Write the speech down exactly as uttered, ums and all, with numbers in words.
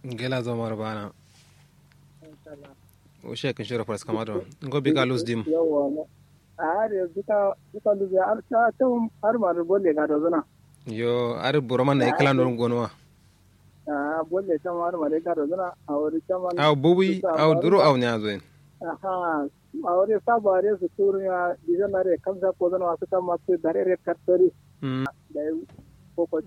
gela zomar bana inshallah o shekin shira fars kamado ngo bi galus dim yawa a da duka duka da har ta ta har ma da bolle ga da zuna yo ar boroman na ikala non gonwa a bolle ta har ma da ga da zuna a wuri ta man aw bubi aw duro aw nyazo en aha a wuri sabare su turnya dijanare kamsa ko zana wasu ta masu dare red card sori da ko ko